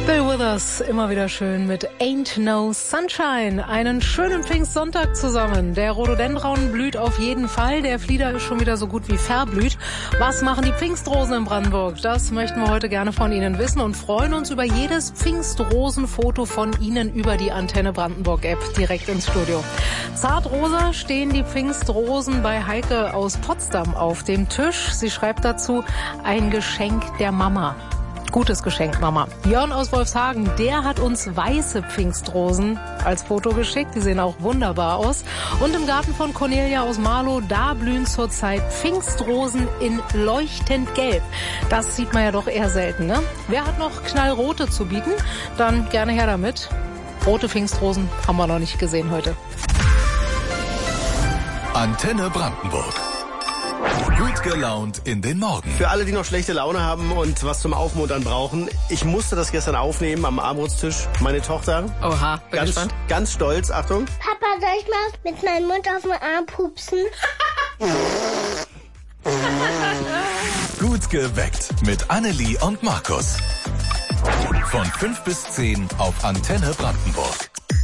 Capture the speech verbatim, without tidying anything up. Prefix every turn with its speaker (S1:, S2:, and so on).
S1: Bill Withers, immer wieder schön mit Ain't No Sunshine. Einen schönen Pfingstsonntag zusammen. Der Rhododendron blüht auf jeden Fall. Der Flieder ist schon wieder so gut wie verblüht. Was machen die Pfingstrosen in Brandenburg? Das möchten wir heute gerne von Ihnen wissen und freuen uns über jedes Pfingstrosenfoto von Ihnen über die Antenne Brandenburg App direkt ins Studio. Zartrosa stehen die Pfingstrosen bei Heike aus Potsdam auf dem Tisch. Sie schreibt dazu, ein Geschenk der Mama. Gutes Geschenk, Mama. Jörn aus Wolfshagen, der hat uns weiße Pfingstrosen als Foto geschickt. Die sehen auch wunderbar aus. Und im Garten von Cornelia aus Marlow, da blühen zurzeit Pfingstrosen in leuchtend gelb. Das sieht man ja doch eher selten, ne? Wer hat noch knallrote zu bieten? Dann gerne her damit. Rote Pfingstrosen haben wir noch nicht gesehen heute.
S2: Antenne Brandenburg. Gut gelaunt in den Morgen.
S3: Für alle, die noch schlechte Laune haben und was zum Aufmuntern brauchen, ich musste das gestern aufnehmen am Abendbrotstisch. Meine Tochter.
S1: Oha, bin
S3: ganz,
S1: gespannt.
S3: Ganz stolz, Achtung.
S4: Papa, soll ich mal mit meinem Mund auf den Arm pupsen?
S2: Gut geweckt mit Annelie und Markus. Von fünf bis zehn auf Antenne Brandenburg.